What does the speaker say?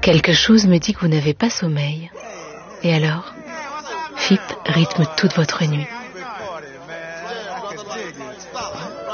Quelque chose me dit que vous n'avez pas sommeil. Et alors, FIP rythme toute votre nuit.